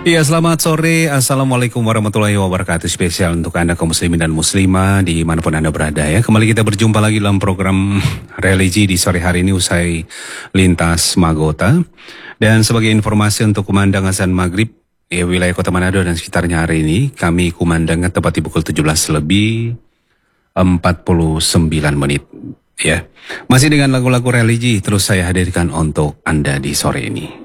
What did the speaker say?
Iya, selamat sore. Assalamualaikum warahmatullahi wabarakatuh. Spesial untuk Anda kaum muslimin dan muslimah dimanapun Anda berada ya. Kembali kita berjumpa lagi dalam program religi di sore hari ini usai lintas Magota. Dan sebagai informasi untuk kumandang azan maghrib wilayah Kota Manado dan sekitarnya hari ini, kami kumandangnya tepat di pukul 17 lebih 49 menit ya. Masih dengan lagu-lagu religi terus saya hadirkan untuk Anda di sore ini.